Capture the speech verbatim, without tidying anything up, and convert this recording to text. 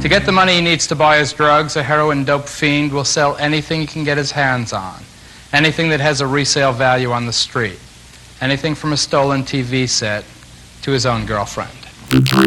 To get the money he needs to buy his drugs, a heroin dope fiend will sell anything he can get his hands on. Anything that has a resale value on the street. Anything from a stolen T V set to his own girlfriend.